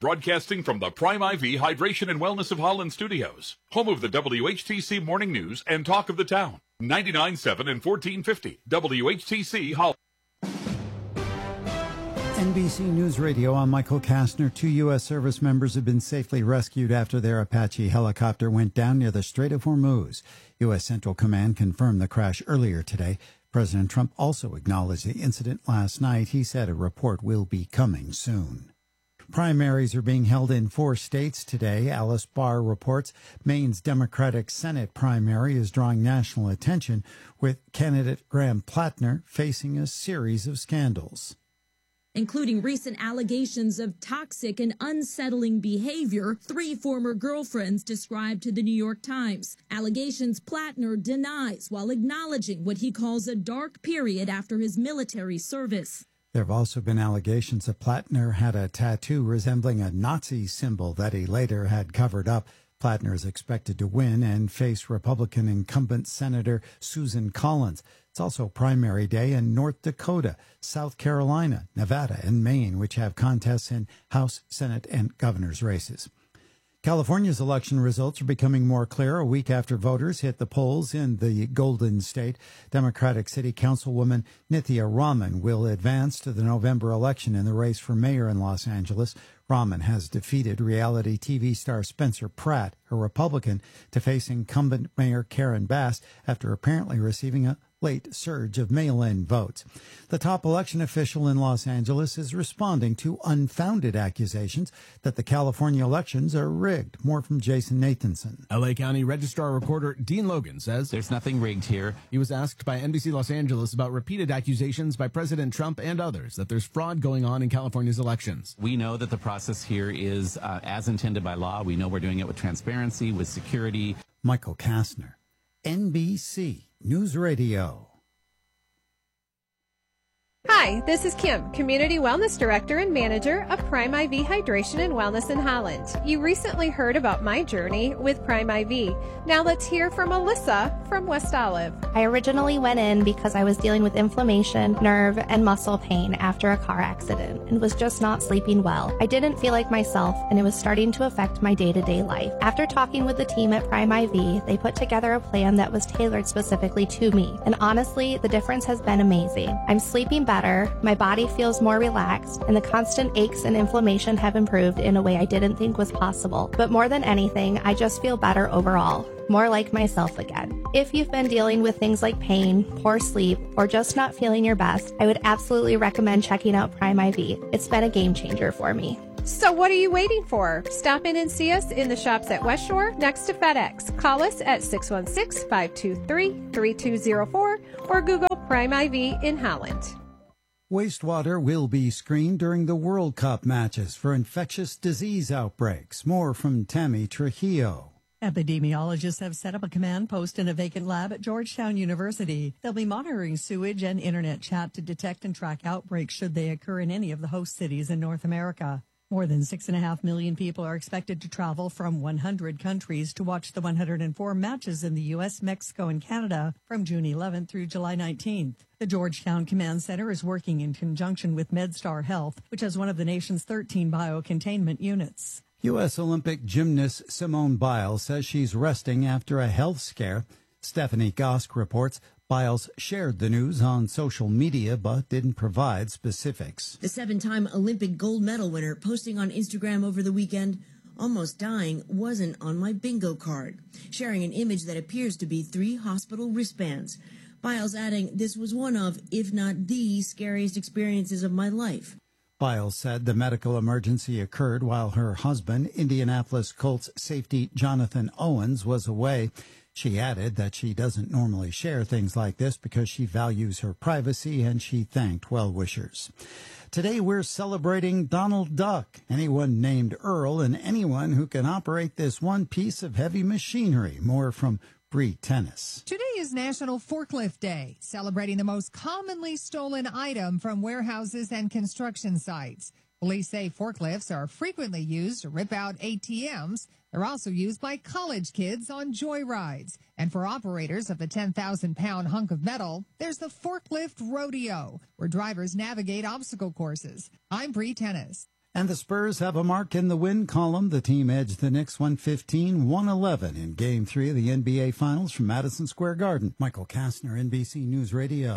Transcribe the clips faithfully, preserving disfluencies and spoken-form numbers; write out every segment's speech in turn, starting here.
Broadcasting from the Prime I V Hydration and Wellness of Holland studios, home of the W H T C Morning News and Talk of the Town. ninety-nine point seven and fourteen fifty W H T C Holland. N B C News Radio, I'm Michael Kastner. Two U S service members have been safely rescued after their Apache helicopter went down near the Strait of Hormuz. U S Central Command confirmed the crash earlier today. President Trump also acknowledged the incident last night. He said a report will be coming soon. Primaries are being held in four states today. Alice Barr reports Maine's Democratic Senate primary is drawing national attention, with candidate Graham Plattner facing a series of scandals, including recent allegations of toxic and unsettling behavior three former girlfriends described to the New York Times. Allegations Plattner denies while acknowledging what he calls a dark period after his military service. There have also been allegations that Plattner had a tattoo resembling a Nazi symbol that he later had covered up. Plattner is expected to win and face Republican incumbent Senator Susan Collins. It's also primary day in North Dakota, South Carolina, Nevada, and Maine, which have contests in House, Senate, and governor's races. California's election results are becoming more clear a week after voters hit the polls in the Golden State. Democratic City Councilwoman Nithya Raman will advance to the November election in the race for mayor in Los Angeles. Raman has defeated reality T V star Spencer Pratt, a Republican, to face incumbent Mayor Karen Bass after apparently receiving a late surge of mail-in votes. The top election official in Los Angeles is responding to unfounded accusations that the California elections are rigged. More from Jason Nathanson. L A County Registrar Recorder Dean Logan says there's nothing rigged here. He was asked by N B C Los Angeles about repeated accusations by President Trump and others that there's fraud going on in California's elections. We know that the process here is uh, as intended by law. We know we're doing it with transparency, with security. Michael Kastner, N B C News Radio. Hi, this is Kim, Community Wellness Director and Manager of Prime I V Hydration and Wellness in Holland. You recently heard about my journey with Prime I V. Now let's hear from Alyssa from West Olive. I originally went in because I was dealing with inflammation, nerve, and muscle pain after a car accident and was just not sleeping well. I didn't feel like myself, and it was starting to affect my day-to-day life. After talking with the team at Prime I V, they put together a plan that was tailored specifically to me. And honestly, the difference has been amazing. I'm sleeping better. Better, my body feels more relaxed, and the constant aches and inflammation have improved in a way I didn't think was possible. But more than anything, I just feel better overall, more like myself again. If you've been dealing with things like pain, poor sleep, or just not feeling your best, I would absolutely recommend checking out Prime I V. It's been a game changer for me. So what are you waiting for? Stop in and see us in the shops at West Shore next to FedEx. Call us at six one six, five two three, three two zero four or Google Prime I V in Holland. Wastewater will be screened during the World Cup matches for infectious disease outbreaks. More from Tammy Trujillo. Epidemiologists have set up a command post in a vacant lab at Georgetown University. They'll be monitoring sewage and internet chat to detect and track outbreaks should they occur in any of the host cities in North America. More than six and a half million people are expected to travel from one hundred countries to watch the one hundred four matches in the U S, Mexico, and Canada from June eleventh through July nineteenth. The Georgetown Command Center is working in conjunction with MedStar Health, which has one of the nation's thirteen biocontainment units. U S Olympic gymnast Simone Biles says she's resting after a health scare. Stephanie Gosk reports Biles shared the news on social media but didn't provide specifics. The seven-time Olympic gold medal winner posting on Instagram over the weekend, almost dying wasn't on my bingo card, sharing an image that appears to be three hospital wristbands. Biles adding, this was one of, if not the scariest experiences of my life. Biles said the medical emergency occurred while her husband, Indianapolis Colts safety Jonathan Owens, was away. She added that she doesn't normally share things like this because she values her privacy, and she thanked well-wishers. Today we're celebrating Donald Duck, anyone named Earl, and anyone who can operate this one piece of heavy machinery. More from Bree Tennis. Today is National Forklift Day, celebrating the most commonly stolen item from warehouses and construction sites. Police say forklifts are frequently used to rip out A T Ms. They're also used by college kids on joyrides. And for operators of the ten thousand pound hunk of metal, there's the Forklift Rodeo, where drivers navigate obstacle courses. I'm Bree Tennis. And the Spurs have a mark in the win column. The team edged the Knicks one fifteen one eleven in Game three of the N B A Finals from Madison Square Garden. Michael Kastner, N B C News Radio.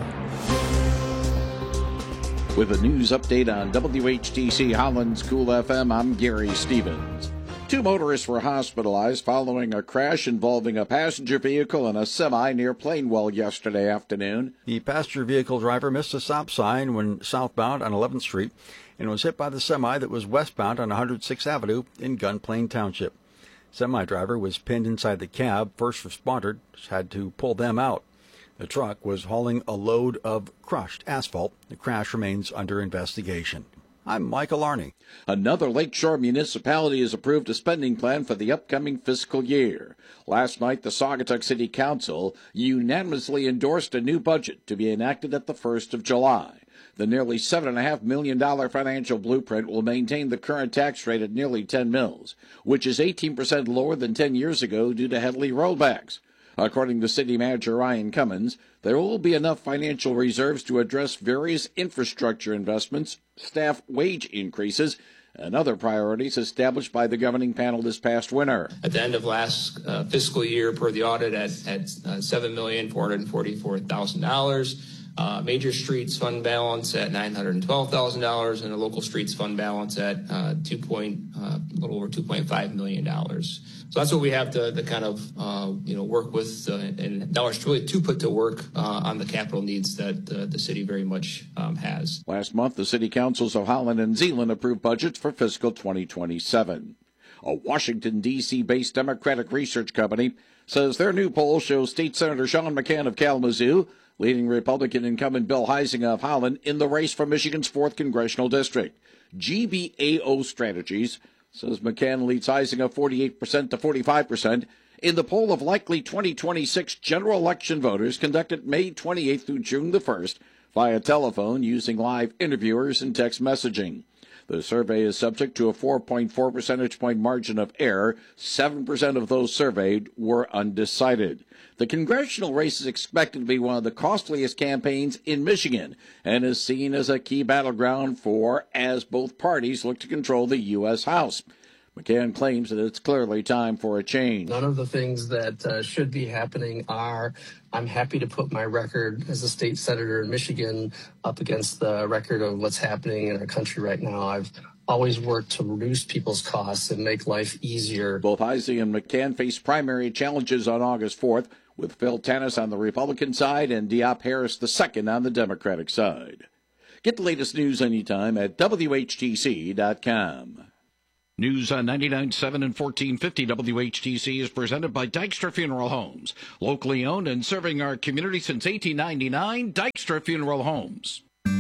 With a news update on W H T C Holland's Cool F M, I'm Gary Stevens. Two motorists were hospitalized following a crash involving a passenger vehicle and a semi near Plainwell yesterday afternoon. The passenger vehicle driver missed a stop sign when southbound on eleventh Street and was hit by the semi that was westbound on one hundred sixth Avenue in Gunplain Township. Semi driver was pinned inside the cab. First responders had to pull them out. The truck was hauling a load of crushed asphalt. The crash remains under investigation. I'm Michael Arney. Another Lakeshore municipality has approved a spending plan for the upcoming fiscal year. Last night, the Saugatuck City Council unanimously endorsed a new budget to be enacted at the first of July. The nearly seven point five million dollars financial blueprint will maintain the current tax rate at nearly ten mils, which is eighteen percent lower than ten years ago due to Headley rollbacks. According to City Manager Ryan Cummins, there will be enough financial reserves to address various infrastructure investments, staff wage increases, and other priorities established by the governing panel this past winter. At the end of last uh, fiscal year, per the audit, at, at uh, seven million four hundred forty-four thousand dollars. Uh, major streets fund balance at nine hundred twelve thousand dollars, and a local streets fund balance at uh, two point, uh, a little over two point five million dollars. So that's what we have to, to kind of, uh, you know, work with, uh, and dollars really to put to work uh, on the capital needs that uh, the city very much um, has. Last month, the city councils of Holland and Zeeland approved budgets for fiscal twenty twenty-seven. A Washington, D C-based Democratic research company says their new poll shows State Senator Sean McCann of Kalamazoo leading Republican incumbent Bill Huizenga of Holland in the race for Michigan's fourth congressional district. G B A O Strategies says McCann leads Huizenga forty-eight percent to forty-five percent in the poll of likely twenty twenty-six general election voters conducted May twenty-eighth through June the first via telephone using live interviewers and text messaging. The survey is subject to a four point four percentage point margin of error. seven percent of those surveyed were undecided. The congressional race is expected to be one of the costliest campaigns in Michigan and is seen as a key battleground for as both parties look to control the U S House. McCann claims that it's clearly time for a change. None of the things that uh, should be happening are, I'm happy to put my record as a state senator in Michigan up against the record of what's happening in our country right now. I've always worked to reduce people's costs and make life easier. Both Huizenga and McCann face primary challenges on August fourth, with Phil Tanis on the Republican side and Diop Harris the second on the Democratic side. Get the latest news anytime at W H T C dot com. News on ninety-nine point seven and fourteen fifty W H T C is presented by Dykstra Funeral Homes. Locally owned and serving our community since eighteen ninety-nine, Dykstra Funeral Homes.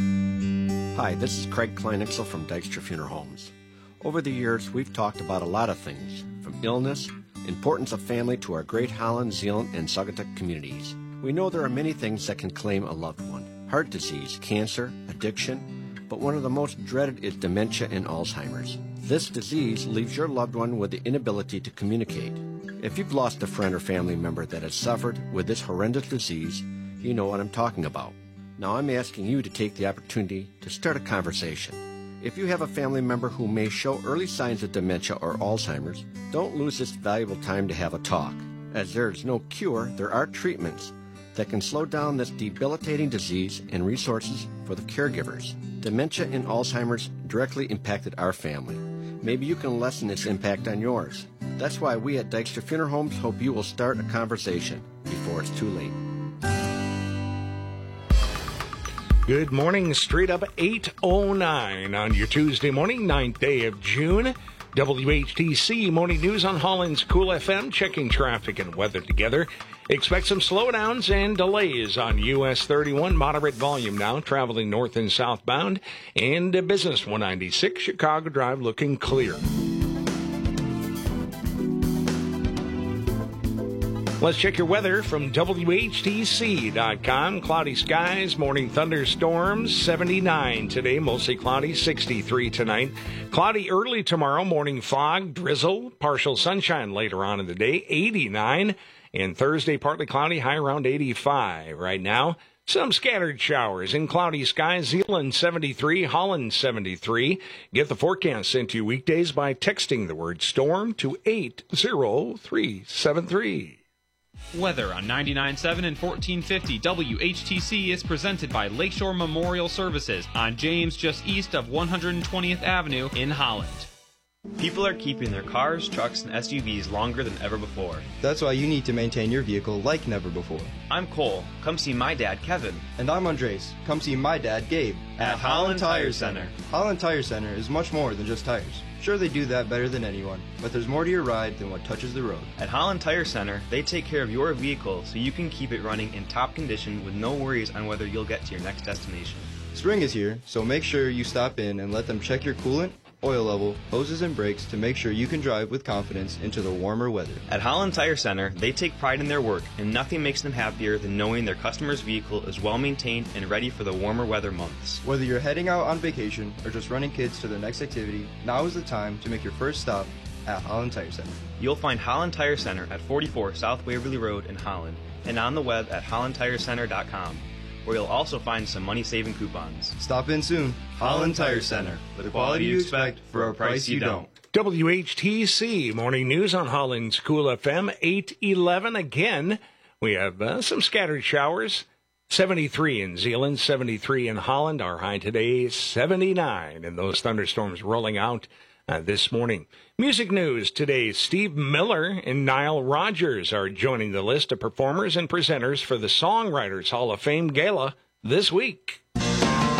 Hi, this is Craig Kleinixel from Dykstra Funeral Homes. Over the years, we've talked about a lot of things, from illness, importance of family to our great Holland, Zeeland, and Saugatuck communities. We know there are many things that can claim a loved one. Heart disease, cancer, addiction, but one of the most dreaded is dementia and Alzheimer's. This disease leaves your loved one with the inability to communicate. If you've lost a friend or family member that has suffered with this horrendous disease, you know what I'm talking about. Now I'm asking you to take the opportunity to start a conversation. If you have a family member who may show early signs of dementia or Alzheimer's, don't lose this valuable time to have a talk. As there is no cure, there are treatments that can slow down this debilitating disease and resources for the caregivers. Dementia and Alzheimer's directly impacted our family. Maybe you can lessen its impact on yours. That's why we at Dykstra Funeral Homes hope you will start a conversation before it's too late. Good morning, straight up eight oh nine on your Tuesday morning, ninth day of June. W H T C Morning News on Holland's Cool F M, checking traffic and weather together. Expect some slowdowns and delays on U S thirty-one, moderate volume now, traveling north and southbound, and Business one ninety-six, Chicago Drive looking clear. Let's check your weather from W H T C dot com. Cloudy skies, morning thunderstorms, seventy-nine today, mostly cloudy, sixty-three tonight. Cloudy early tomorrow, morning fog, drizzle, partial sunshine later on in the day, eighty-nine. And Thursday, partly cloudy, high around eighty-five. Right now, Some scattered showers and cloudy skies. Zeeland seventy-three, Holland seventy-three. Get the forecast sent to you weekdays by texting the word storm to eight zero three seven three. Weather on ninety-nine point seven and fourteen fifty W H T C is presented by Lakeshore Memorial Services on James, just east of one hundred twentieth Avenue in Holland. People are keeping their cars, trucks, and S U Vs longer than ever before. That's why you need to maintain your vehicle like never before. I'm Cole. Come see my dad, Kevin. And I'm Andres. Come see my dad, Gabe. At, At Holland Tire Center. Holland Tire Center is much more than just tires. Sure, they do that better than anyone, but there's more to your ride than what touches the road. At Holland Tire Center, they take care of your vehicle so you can keep it running in top condition with no worries on whether you'll get to your next destination. Spring is here, so make sure you stop in and let them check your coolant, oil level, hoses, and brakes to make sure you can drive with confidence into the warmer weather. At Holland Tire Center, they take pride in their work, and nothing makes them happier than knowing their customer's vehicle is well maintained and ready for the warmer weather months. Whether you're heading out on vacation or just running kids to their next activity, now is the time to make your first stop at Holland Tire Center. You'll find Holland Tire Center at forty-four South Waverly Road in Holland and on the web at holland tire center dot com. Where you'll also find some money-saving coupons. Stop in soon. Holland Tire Center. The quality you expect for a price you don't. W H T C Morning News on Holland's Cool F M, eight eleven. Again, we have uh, some scattered showers. seventy-three in Zeeland, seventy-three in Holland. Our high today, seventy-nine. And those thunderstorms rolling out uh, this morning. Music news today. Steve Miller and Nile Rodgers are joining the list of performers and presenters for the Songwriters Hall of Fame Gala this week.